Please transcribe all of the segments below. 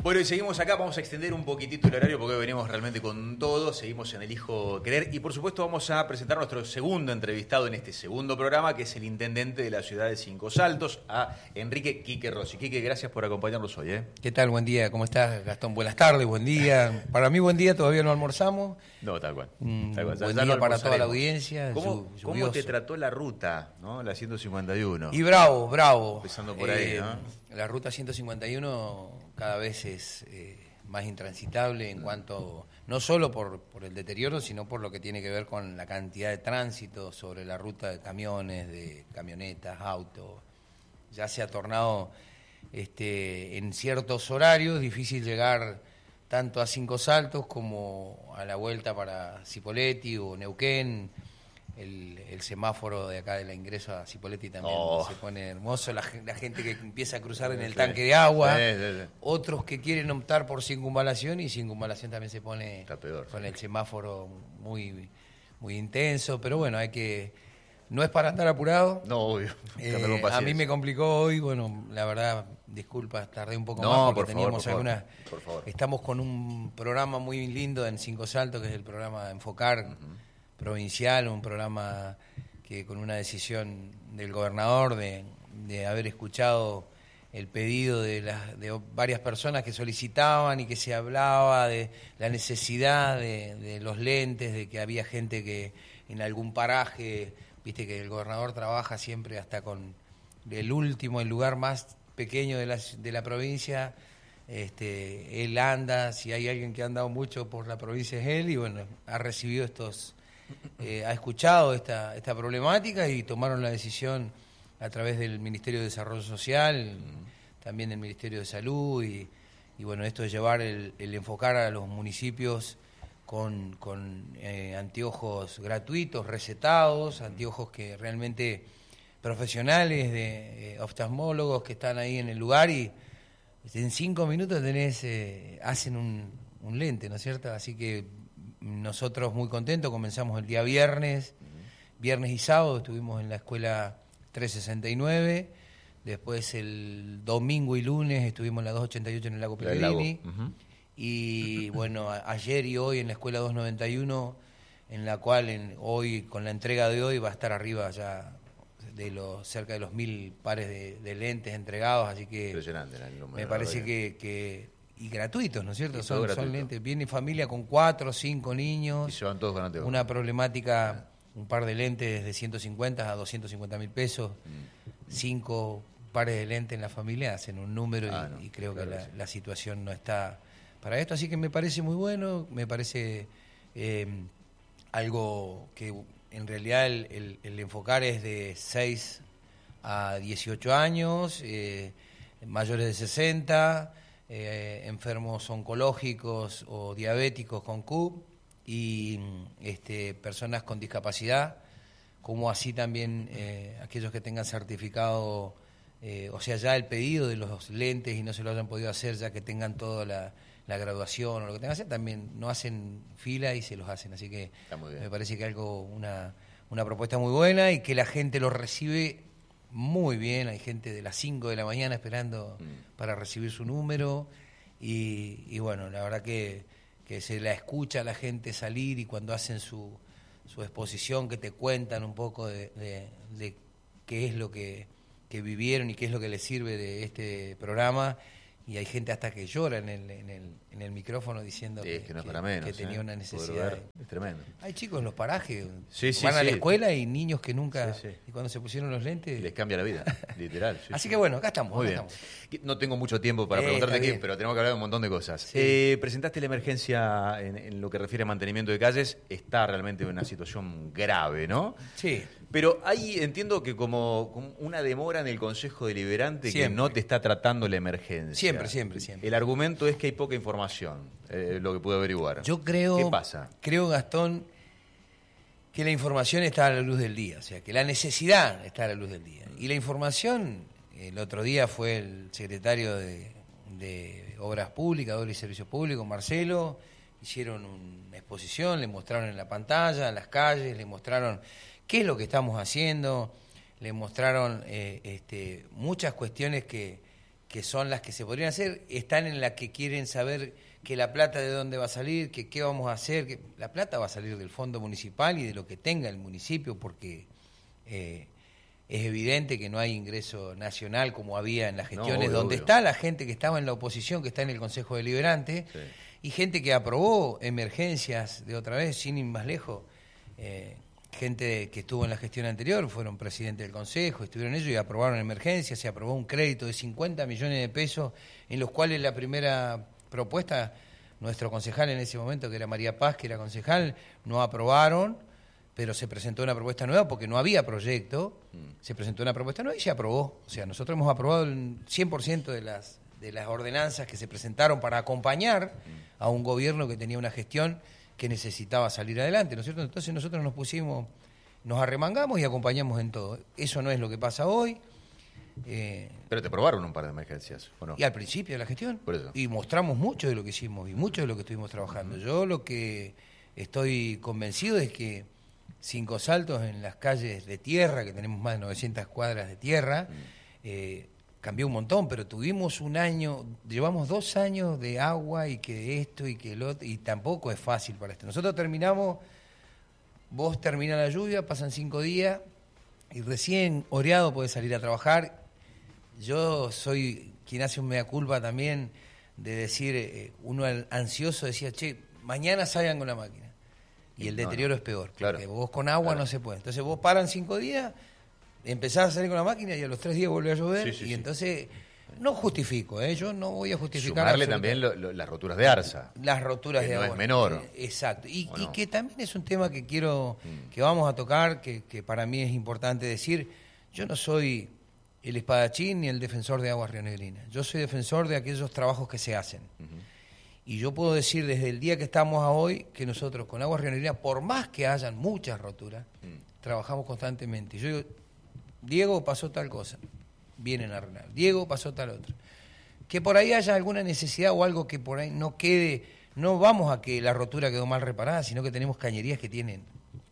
Bueno, y seguimos acá, vamos a extender un poquitito el horario porque hoy venimos realmente con todo, seguimos en Elijo Querer y por supuesto vamos a presentar a nuestro segundo entrevistado en este segundo programa, que es el intendente de la ciudad de Cinco Saltos, a Enrique Quique Rossi. Quique, gracias por acompañarnos hoy. ¿Qué tal? Buen día, ¿cómo estás, Gastón? Buenas tardes, buen día. Para mí buen día, todavía no almorzamos. No, tal cual. Buen día para toda la audiencia. ¿Cómo te trató la ruta, ¿no? La 151? Y bravo. Empezando por ahí, ¿no? La ruta 151 cada vez es más intransitable en cuanto, no solo por el deterioro, sino por lo que tiene que ver con la cantidad de tránsito sobre la ruta de camiones, de camionetas, autos. Ya se ha tornado en ciertos horarios difícil llegar tanto a Cinco Saltos como a la vuelta para Cipolletti o Neuquén. El semáforo de acá de la ingreso a Cipolletti también se pone hermoso, la gente que empieza a cruzar en el tanque de agua, otros que quieren optar por circunvalación, y circunvalación también se pone con el semáforo muy, muy intenso, pero bueno, no es para andar apurado. No, obvio. A mí me complicó hoy, bueno, la verdad, disculpas, tardé un poco más porque teníamos algunas. Por favor. Estamos con un programa muy lindo en Cinco Saltos, que es el programa Enfocar provincial, un programa que con una decisión del gobernador de haber escuchado el pedido de varias personas que solicitaban y que se hablaba de la necesidad de los lentes, de que había gente que en algún paraje, viste que el gobernador trabaja siempre hasta con el lugar más pequeño de la provincia. Él anda, si hay alguien que ha andado mucho por la provincia es él, y bueno, ha recibido ha escuchado esta problemática y tomaron la decisión a través del Ministerio de Desarrollo Social, también del Ministerio de Salud, y bueno, esto de llevar el enfocar a los municipios con anteojos gratuitos, recetados, anteojos que realmente profesionales de oftalmólogos que están ahí en el lugar, y en 5 minutos hacen un lente, ¿no es cierto? Así que nosotros muy contentos, comenzamos el día viernes y sábado estuvimos en la escuela 369, después el domingo y lunes estuvimos en la 288 en el Lago Pellegrini, y bueno, ayer y hoy en la escuela 291, en la cual hoy, con la entrega de hoy, va a estar arriba ya cerca de los 1000 pares de lentes entregados, así que impresionante el número, me parece que y gratuitos, ¿no es cierto? Son lentes. Viene familia con 4 o 5 niños. Y se van todos con anteojos. Una problemática, un par de lentes de 150 a 250 mil pesos. 5 pares de lentes en la familia hacen un número, y creo que la situación no está para esto. Así que me parece muy bueno, me parece algo que en realidad el enfocar es de 6 a 18 años, mayores de 60, enfermos oncológicos o diabéticos con CUP, y personas con discapacidad, como así también aquellos que tengan certificado, o sea, ya el pedido de los lentes y no se lo hayan podido hacer, ya que tengan toda la graduación o lo que tengan que hacer, también no hacen fila y se los hacen. Así que me parece que una propuesta muy buena, y que la gente lo recibe muy bien. Hay gente de las 5 de la mañana esperando para recibir su número, y bueno, la verdad que se la escucha a la gente salir, y cuando hacen su exposición, que te cuentan un poco de qué es lo que vivieron y qué es lo que les sirve de este programa. Y hay gente hasta que llora en el micrófono diciendo que no es para menos, que tenía una necesidad. Es tremendo. Hay chicos en los parajes, van a la escuela, y niños que nunca, y cuando se pusieron los lentes les cambia la vida, literal. Así que bueno, acá estamos. Muy bien. No tengo mucho tiempo para preguntarte aquí, pero tenemos que hablar de un montón de cosas. Presentaste la emergencia en lo que refiere a mantenimiento de calles. Está realmente en una situación grave, ¿no? Sí. Pero ahí entiendo que como una demora en el Consejo Deliberante que no te está tratando la emergencia. Siempre. El argumento es que hay poca información, lo que pude averiguar. Yo creo... ¿Qué pasa? Creo, Gastón, que la información está a la luz del día, o sea, que la necesidad está a la luz del día. Y la información, el otro día fue el secretario de Obras Públicas, Obras y Servicios Públicos, Marcelo, hicieron una exposición, le mostraron en la pantalla, en las calles, le mostraron qué es lo que estamos haciendo, le mostraron muchas cuestiones que que son las que se podrían hacer, están en las que quieren saber que la plata de dónde va a salir, que qué vamos a hacer, que la plata va a salir del fondo municipal y de lo que tenga el municipio, porque es evidente que no hay ingreso nacional como había en las gestiones, donde está la gente que estaba en la oposición, que está en el Consejo Deliberante, sí, y gente que aprobó emergencias de otra vez, sin ir más lejos, gente que estuvo en la gestión anterior, fueron presidentes del Consejo, estuvieron ellos y aprobaron emergencias, se aprobó un crédito de 50 millones de pesos, en los cuales la primera propuesta, nuestro concejal en ese momento, que era María Paz, que era concejal, no aprobaron, pero se presentó una propuesta nueva porque no había proyecto, se presentó una propuesta nueva y se aprobó. O sea, nosotros hemos aprobado el 100% de las ordenanzas que se presentaron para acompañar a un gobierno que tenía una gestión que necesitaba salir adelante, ¿no es cierto? Entonces nosotros nos arremangamos y acompañamos en todo. Eso no es lo que pasa hoy. Pero te aprobaron un par de emergencias, ¿o no? Y al principio de la gestión. Por eso. Y mostramos mucho de lo que hicimos y mucho de lo que estuvimos trabajando. Yo lo que estoy convencido es que Cinco Saltos, en las calles de tierra, que tenemos más de 900 cuadras de tierra, cambió un montón, pero tuvimos llevamos 2 años de agua y que esto y que el otro, y tampoco es fácil para esto. Nosotros vos termina la lluvia, pasan 5 días y recién oreado podés salir a trabajar. Yo soy quien hace un mea culpa también de decir, uno ansioso decía, che, mañana salgan con la máquina. Y el deterioro es peor, claro, porque vos con agua no se puede. Entonces vos paran 5 días, empezás a salir con la máquina y a los 3 días vuelve a llover, y entonces no justifico, yo no voy a justificar. Sumarle también las roturas de arza. Las roturas de agua. No es menor. Exacto. Y que también es un tema que que vamos a tocar, que para mí es importante decir. Yo no soy el espadachín ni el defensor de Aguas Rionegrinas. Yo soy defensor de aquellos trabajos que se hacen. Y yo puedo decir desde el día que estamos a hoy que nosotros con Aguas Rionegrinas, por más que hayan muchas roturas, trabajamos constantemente. Yo digo, Diego pasó tal cosa, vienen a arreglar. Diego pasó tal otra. Que por ahí haya alguna necesidad o algo que por ahí no quede, no vamos a que la rotura quedó mal reparada, sino que tenemos cañerías que tienen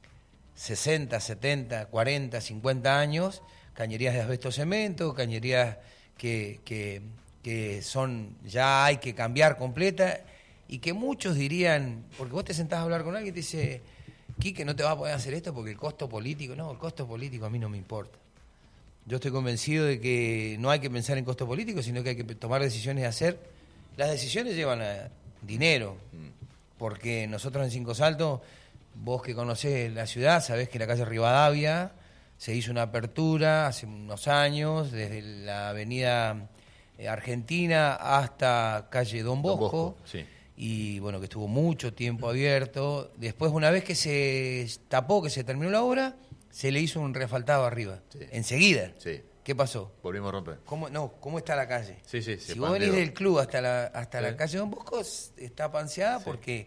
60, 70, 40, 50 años, cañerías de asbesto cemento, cañerías que son, ya hay que cambiar completa, y que muchos dirían, porque vos te sentás a hablar con alguien y te dice, Quique, no te vas a poder hacer esto porque el costo político, no, el costo político a mí no me importa. Yo estoy convencido de que no hay que pensar en costo político, sino que hay que tomar decisiones y hacer. Las decisiones llevan a dinero, porque nosotros en Cinco Saltos, vos que conocés la ciudad, sabés que la calle Rivadavia se hizo una apertura hace unos años, desde la avenida Argentina hasta calle Don Bosco, sí. Y bueno, que estuvo mucho tiempo abierto. Después, una vez que se tapó, que se terminó la obra, se le hizo un reasfaltado arriba, enseguida. Sí. ¿Qué pasó? Volvimos a romper. ¿Cómo está la calle? Sí, si vos venís del club hasta la calle Don Bosco, está panseada porque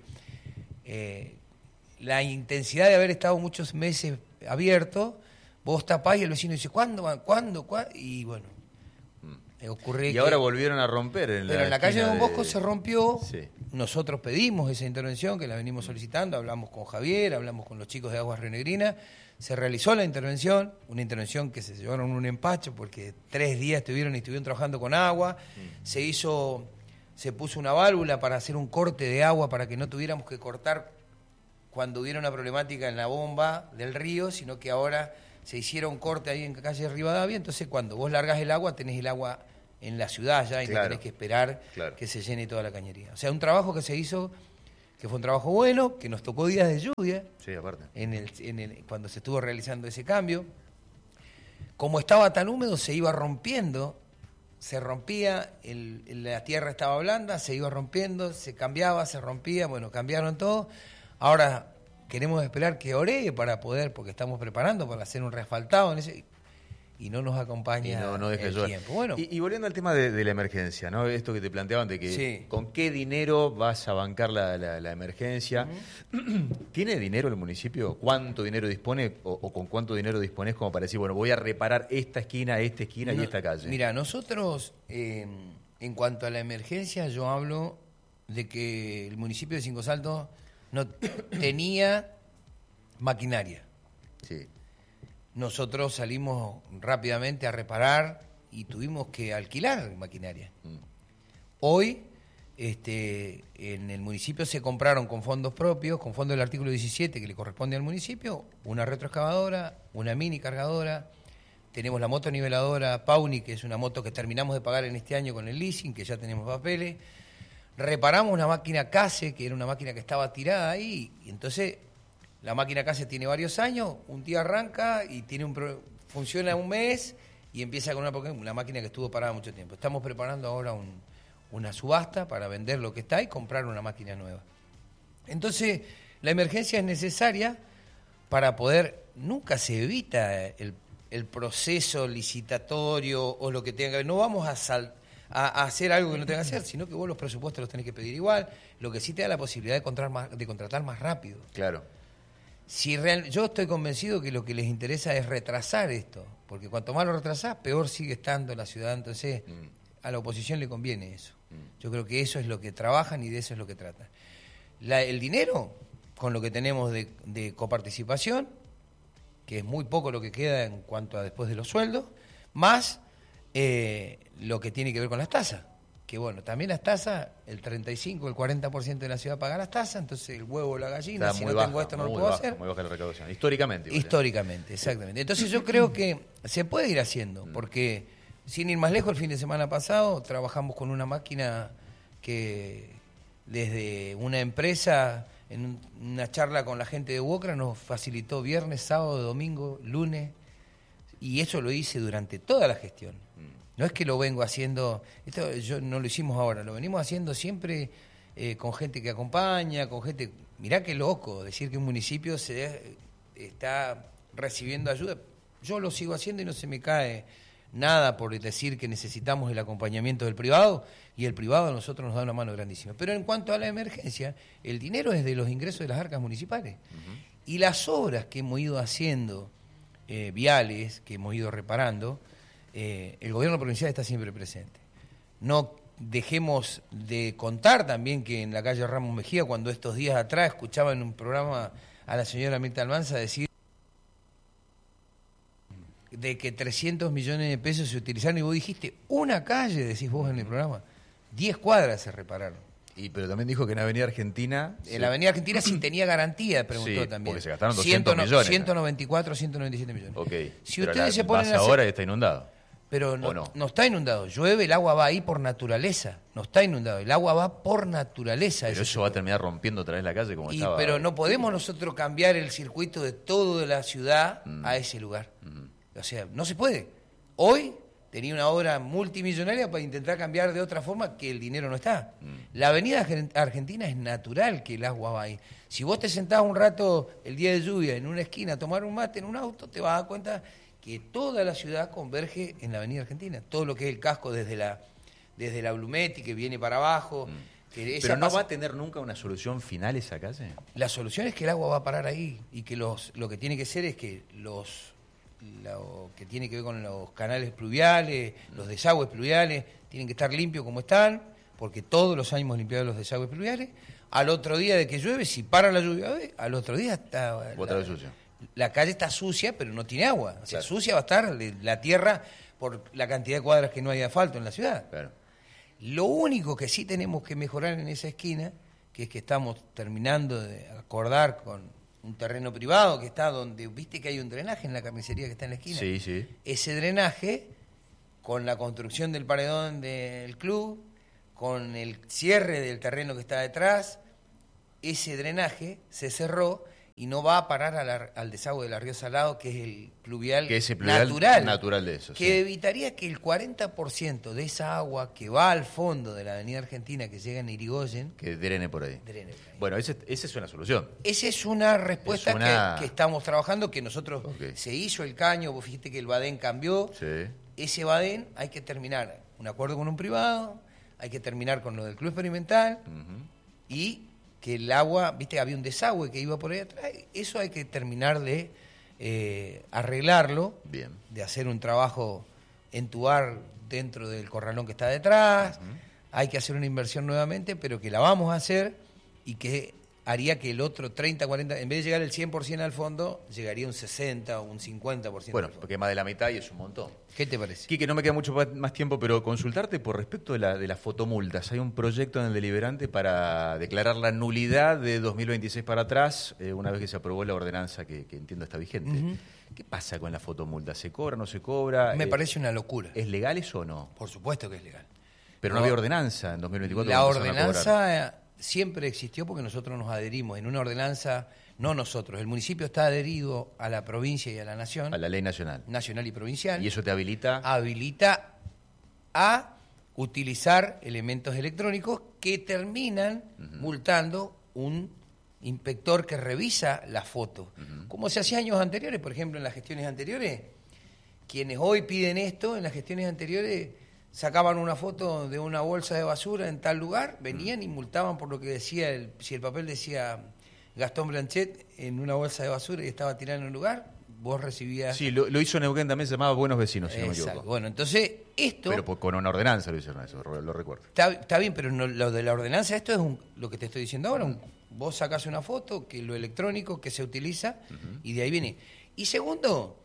la intensidad de haber estado muchos meses abierto, vos tapás y el vecino dice, ¿cuándo? Y bueno, ocurre y ahora volvieron a romper. Pero en la calle Don Bosco se rompió. Sí. Nosotros pedimos esa intervención, que la venimos solicitando, hablamos con Javier, hablamos con los chicos de Aguas Rionegrinas. Se realizó la intervención, una intervención que se llevaron un empacho porque 3 días estuvieron trabajando con agua. Se puso una válvula para hacer un corte de agua para que no tuviéramos que cortar cuando hubiera una problemática en la bomba del río, sino que ahora se hicieron corte ahí en calle Rivadavia. Entonces cuando vos largás el agua, tenés el agua en la ciudad ya y no tenés que esperar que se llene toda la cañería. O sea, un trabajo que se hizo, que fue un trabajo bueno, que nos tocó días de lluvia. Sí, aparte. Cuando se estuvo realizando ese cambio. Como estaba tan húmedo, se iba rompiendo, se rompía, la tierra estaba blanda, se iba rompiendo, se cambiaba, se rompía, bueno, cambiaron todo. Ahora queremos esperar que oree para poder, porque estamos preparando para hacer un reasfaltado y no nos acompaña el tiempo. Bueno. Y volviendo al tema de la emergencia, ¿no? Esto que te planteaban de que con qué dinero vas a bancar la emergencia. ¿Tiene dinero el municipio? ¿Cuánto dinero dispone o con cuánto dinero disponés como para decir, bueno, voy a reparar esta esquina y esta calle? Mira, nosotros, en cuanto a la emergencia, yo hablo de que el municipio de Cinco Saltos no tenía maquinaria. Sí. Nosotros salimos rápidamente a reparar y tuvimos que alquilar maquinaria. Hoy, en el municipio se compraron con fondos propios, con fondos del artículo 17 que le corresponde al municipio, una retroexcavadora, una mini cargadora. Tenemos la moto niveladora Pauni, que es una moto que terminamos de pagar en este año con el leasing, que ya tenemos papeles. Reparamos una máquina CASE, que era una máquina que estaba tirada ahí, y entonces la máquina CASE tiene varios años, un día arranca y funciona un mes y empieza con una máquina que estuvo parada mucho tiempo. Estamos preparando ahora una subasta para vender lo que está y comprar una máquina nueva. Entonces, la emergencia es necesaria para poder, nunca se evita el proceso licitatorio o lo que tenga que ver. No vamos a hacer algo que no tenga que hacer, sino que vos los presupuestos los tenés que pedir igual, lo que sí te da la posibilidad de contratar más rápido. Claro. Yo estoy convencido que lo que les interesa es retrasar esto, porque cuanto más lo retrasás, peor sigue estando la ciudad, entonces a la oposición le conviene eso. Yo creo que eso es lo que trabajan y de eso es lo que tratan. El dinero, con lo que tenemos de coparticipación, que es muy poco lo que queda en cuanto a después de los sueldos, más lo que tiene que ver con las tasas. Que bueno, también las tasas, el 35, el 40% de la ciudad paga las tasas, entonces el huevo o la gallina, si no tengo esto no lo puedo hacer. Muy baja la recaudación, históricamente. Históricamente, exactamente. Entonces yo creo que se puede ir haciendo, porque sin ir más lejos, el fin de semana pasado trabajamos con una máquina que desde una empresa, en una charla con la gente de UOCRA, nos facilitó viernes, sábado, domingo, lunes, y eso lo hice durante toda la gestión. No es que lo vengo haciendo, esto yo no lo hicimos ahora, lo venimos haciendo siempre con gente que acompaña, con gente... Mirá qué loco decir que un municipio está recibiendo ayuda. Yo lo sigo haciendo y no se me cae nada por decir que necesitamos el acompañamiento del privado, y el privado a nosotros nos da una mano grandísima. Pero en cuanto a la emergencia, el dinero es de los ingresos de las arcas municipales. Y las obras que hemos ido haciendo, viales, que hemos ido reparando, el gobierno provincial está siempre presente. No dejemos de contar también que en la calle Ramos Mejía, cuando estos días atrás escuchaba en un programa a la señora Mirta Almanza decir de que 300 millones de pesos se utilizaron, y vos dijiste, una calle, decís vos en el programa, 10 cuadras se repararon. Pero también dijo que en Avenida Argentina... En la Avenida Argentina sí tenía garantía, preguntó sí, también. porque se gastaron 200 millones. 194, 197 millones. Ok, si ustedes se ponen ahora está inundado. Pero no está inundado. Llueve, el agua va ahí por naturaleza. No está inundado. El agua va por naturaleza. Pero eso va a terminar rompiendo otra vez la calle como estaba. Pero no podemos nosotros cambiar el circuito de toda la ciudad a ese lugar. O sea, no se puede. Hoy tenía una obra multimillonaria para intentar cambiar de otra forma, que el dinero no está. La Avenida Argentina es natural que el agua va ahí. Si vos te sentás un rato el día de lluvia en una esquina a tomar un mate en un auto, te vas a dar cuenta que toda la ciudad converge en la Avenida Argentina. Todo lo que es el casco desde la Blumetti, que viene para abajo. ¿Pero no va a tener nunca una solución final esa calle? La solución es que el agua va a parar ahí, y que lo que tiene que ser es que lo que tiene que ver con los canales pluviales, los desagües pluviales, tienen que estar limpios como están, porque todos los años hemos limpiado los desagües pluviales. Al otro día de que llueve, si para la lluvia, al otro día está... Otra vez sucia. La calle está sucia, pero no tiene agua. O sea, sucia va a estar la tierra por la cantidad de cuadras que no hay asfalto en la ciudad. Claro. Lo único que sí tenemos que mejorar en esa esquina, que es que estamos terminando de acordar con un terreno privado que está donde, viste que hay un drenaje en la carnicería que está en la esquina. Sí, sí. Ese drenaje, con la construcción del paredón del club, con el cierre del terreno que está detrás, ese drenaje se cerró y no va a parar al desagüe de la Río Salado, que es el pluvial, que ese pluvial natural de eso. Que sí, evitaría que el 40% de esa agua que va al fondo de la Avenida Argentina, que llega en Irigoyen, que drene por ahí. Bueno, esa es una solución. Esa es una respuesta que estamos trabajando, que nosotros se hizo el caño, vos fíjate que el Badén cambió. Sí. Ese Badén hay que terminar un acuerdo con un privado, hay que terminar con lo del club experimental y que el agua, viste, había un desagüe que iba por ahí atrás, eso hay que terminar de arreglarlo, bien, de hacer un trabajo entubar dentro del corralón que está detrás, hay que hacer una inversión nuevamente, pero que la vamos a hacer y que haría que el otro 30, 40, en vez de llegar el 100% al fondo, llegaría un 60 o un 50%. Bueno, porque más de la mitad y es un montón. ¿Qué te parece? Quique, no me queda mucho más tiempo, pero consultarte por respecto de las fotomultas. Hay un proyecto en el deliberante para declarar la nulidad de 2026 para atrás, una vez que se aprobó la ordenanza que entiendo está vigente. Uh-huh. ¿Qué pasa con la fotomulta? ¿Se cobra, no se cobra? Me parece una locura. ¿Es legal eso o no? Por supuesto que es legal. Pero no había ordenanza en 2024. La ordenanza siempre existió porque nosotros nos adherimos. En una ordenanza, no nosotros, el municipio está adherido a la provincia y a la nación. A la ley nacional. Nacional y provincial. ¿Y eso te habilita? Habilita a utilizar elementos electrónicos que terminan multando un inspector que revisa la foto. Como se hacía años anteriores, por ejemplo, en las gestiones anteriores, quienes hoy piden esto, en las gestiones anteriores sacaban una foto de una bolsa de basura en tal lugar, venían y multaban por lo que decía, si el papel decía Gastón Blanchet en una bolsa de basura y estaba tirado en un lugar, vos recibías... Sí, lo hizo Neuquén también, se llamaba Buenos Vecinos, si no me Exacto. equivoco. Bueno, entonces esto... Pero con una ordenanza lo hicieron eso, lo recuerdo. Está bien, pero no, lo de la ordenanza, esto es lo que te estoy diciendo ahora, vos sacás una foto, que lo electrónico que se utiliza, y de ahí viene. Y segundo,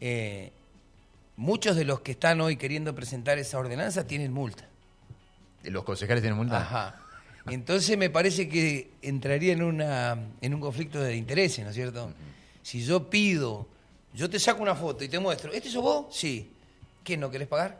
muchos de los que están hoy queriendo presentar esa ordenanza tienen multa. ¿Los concejales tienen multa? Ajá. Entonces me parece que entraría en un conflicto de intereses, ¿no es cierto? Si yo pido, yo te saco una foto y te muestro, ¿este sos vos? Sí. ¿Qué, no querés pagar?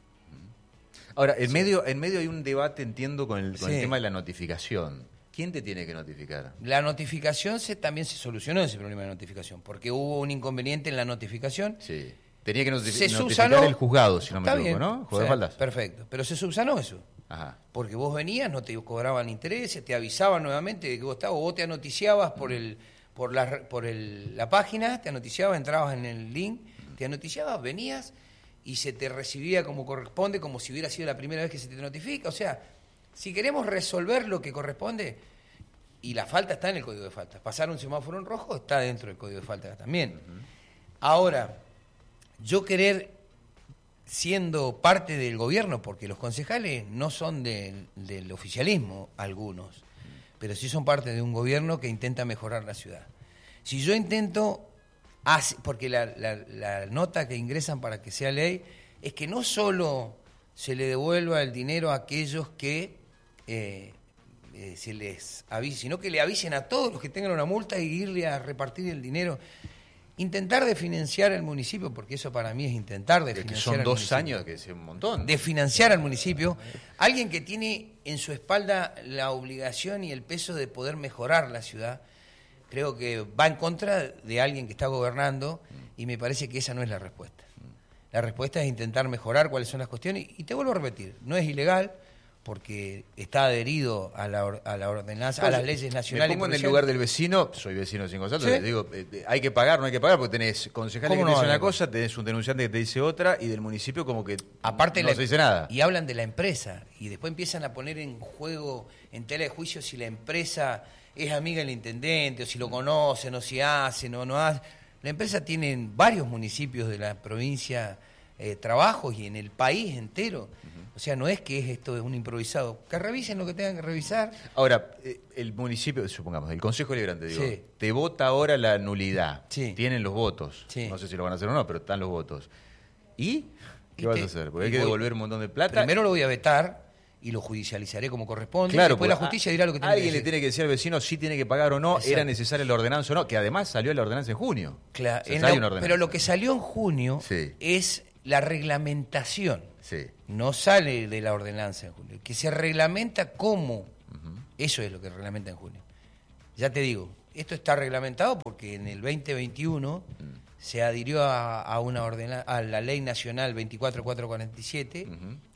Ahora, en medio hay un debate, entiendo, con el tema de la notificación. ¿Quién te tiene que notificar? La notificación también se solucionó ese problema de notificación, porque hubo un inconveniente en la notificación. Sí. Tenía que notificar subsanó, el juzgado, si no me equivoco, ¿no? Juzgado de faltas. Perfecto. Pero se subsanó eso. Ajá. Porque vos venías, no te cobraban intereses, te avisaban nuevamente de que vos estabas, o vos te anoticiabas por la página, te anoticiabas, entrabas en el link, te anoticiabas, venías y se te recibía como corresponde, como si hubiera sido la primera vez que se te notifica. O sea, si queremos resolver lo que corresponde, y la falta está en el código de faltas, pasar un semáforo en rojo está dentro del código de faltas también. Ahora, yo querer, siendo parte del gobierno, porque los concejales no son del oficialismo algunos, pero sí son parte de un gobierno que intenta mejorar la ciudad. Si yo intento, porque la nota que ingresan para que sea ley es que no solo se le devuelva el dinero a aquellos que se les avise, sino que le avisen a todos los que tengan una multa y irle a repartir el dinero. Intentar de financiar al municipio, porque eso para mí es intentar de financiar al municipio. Son 2 años, que es un montón. De financiar al municipio. Alguien que tiene en su espalda la obligación y el peso de poder mejorar la ciudad, creo que va en contra de alguien que está gobernando y me parece que esa no es la respuesta. La respuesta es intentar mejorar cuáles son las cuestiones y te vuelvo a repetir, no es ilegal, porque está adherido a la ordenanza, a las leyes nacionales. Me pongo en el lugar del vecino, soy vecino de Cinco Saltos, ¿sí? Digo, hay que pagar, no hay que pagar, porque tenés concejales que te dicen una cosa, tenés un denunciante que te dice otra, y del municipio como que aparte no se dice nada. Y hablan de la empresa, y después empiezan a poner en juego, en tela de juicio, si la empresa es amiga del intendente, o si lo conocen, o si hacen o no hacen. La empresa tiene en varios municipios de la provincia trabajos y en el país entero. O sea, no es que esto es un improvisado. Que revisen lo que tengan que revisar. Ahora, el municipio, supongamos, el Consejo Deliberante, digo, sí, te vota ahora la nulidad. Sí. Tienen los votos. Sí. No sé si lo van a hacer o no, pero están los votos. ¿Y qué vas a hacer? Porque hay que devolver un montón de plata. Primero lo voy a vetar y lo judicializaré como corresponde. Claro, después la justicia dirá lo que tiene que decir. Alguien le tiene que decir al vecino si tiene que pagar o no, exacto, era necesaria la ordenanza o no, que además salió la ordenanza en junio. Claro, o sea, pero lo que salió en junio es la reglamentación. No sale de la ordenanza en junio. Que se reglamenta cómo. Eso es lo que reglamenta en junio. Ya te digo, esto está reglamentado porque en el 2021 se adhirió a la Ley Nacional 24447,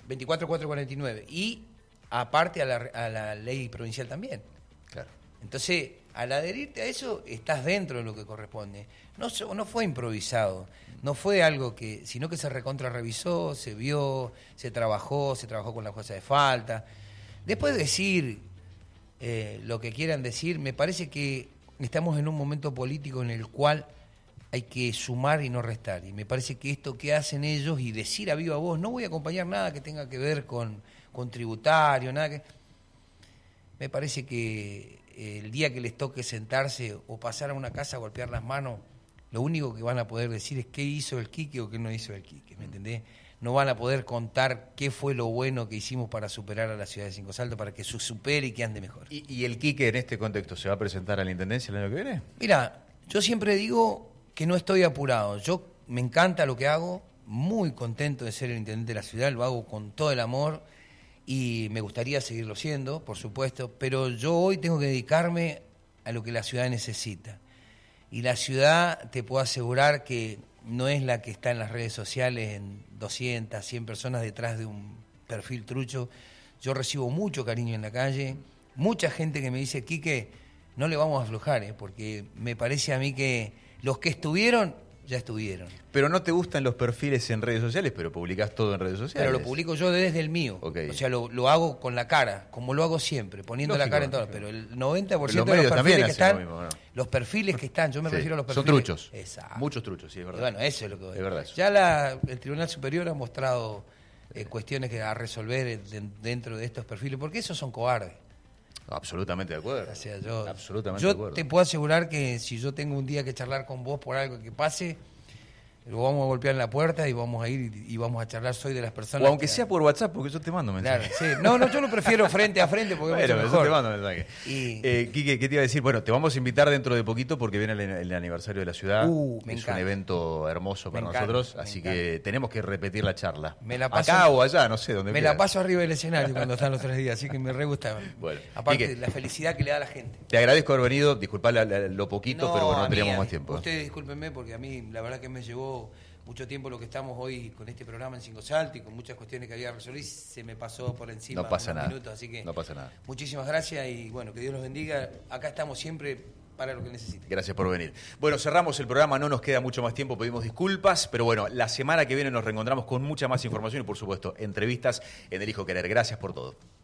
24449 y aparte a la Ley Provincial también. Claro. Entonces, al adherirte a eso, estás dentro de lo que corresponde. No fue improvisado, no fue algo sino que se recontrarrevisó, se vio, se trabajó con la jueza de falta. Después de decir lo que quieran decir, me parece que estamos en un momento político en el cual hay que sumar y no restar. Y me parece que esto que hacen ellos y decir a viva voz, no voy a acompañar nada que tenga que ver con tributario, nada que... me parece que el día que les toque sentarse o pasar a una casa a golpear las manos, lo único que van a poder decir es qué hizo el Quique o qué no hizo el Quique, ¿me entendés? No van a poder contar qué fue lo bueno que hicimos para superar a la ciudad de Cinco Saltos, para que se supere y que ande mejor. ¿Y el Quique en este contexto se va a presentar a la Intendencia el año que viene? Mira, yo siempre digo que no estoy apurado. Yo me encanta lo que hago, muy contento de ser el intendente de la ciudad, lo hago con todo el amor y me gustaría seguirlo siendo, por supuesto, pero yo hoy tengo que dedicarme a lo que la ciudad necesita. Y la ciudad, te puedo asegurar que no es la que está en las redes sociales, en 200, 100 personas detrás de un perfil trucho. Yo recibo mucho cariño en la calle, mucha gente que me dice, Quique, no le vamos a aflojar, porque me parece a mí que los que estuvieron, ya estuvieron. Pero no te gustan los perfiles en redes sociales, pero publicás todo en redes sociales. Pero lo publico yo desde el mío. Okay. O sea, lo hago con la cara, como lo hago siempre, poniendo la cara en todo. Pero el 90% pero de los perfiles que están, mismo, ¿no? los perfiles que están, yo me refiero a los perfiles. Son truchos. Exacto. Muchos truchos, sí, es verdad. Y bueno, eso es lo que voy a decir. Es verdad eso. Ya el Tribunal Superior ha mostrado cuestiones que a resolver dentro de estos perfiles, porque esos son cobardes. Absolutamente de acuerdo. O sea, Absolutamente yo de acuerdo. te puedo asegurar que si yo tengo un día que charlar con vos por algo que pase, lo vamos a golpear en la puerta y vamos a ir y vamos a charlar. Soy de las personas. O aunque sea por WhatsApp, porque yo te mando mensajes. Claro, sí. No, yo lo prefiero frente a frente porque bueno, es yo mejor. te mando mensajes. Quique, ¿qué te iba a decir? Bueno, te vamos a invitar dentro de poquito porque viene el aniversario de la ciudad. Me es encanta. un evento hermoso para nosotros, así que tenemos que repetir la charla. Acá o allá, no sé dónde. Me la paso arriba del escenario cuando están los 3 días, así que me re gusta. Bueno, aparte, Quique, la felicidad que le da a la gente. Te agradezco haber venido, disculpá lo poquito, pero bueno, no teníamos más tiempo. Ustedes discúlpenme porque a mí la verdad que me llevó mucho tiempo lo que estamos hoy con este programa en Cinco Saltos y con muchas cuestiones que había resolvido y se me pasó por encima no pasa unos nada, minutos, así que no pasa nada. Muchísimas gracias y bueno, que Dios los bendiga. Acá estamos siempre para lo que necesiten. Gracias por venir. Bueno, cerramos el programa, no nos queda mucho más tiempo, pedimos disculpas, pero bueno, la semana que viene nos reencontramos con mucha más información y por supuesto entrevistas en El Hijo Querer. Gracias por todo.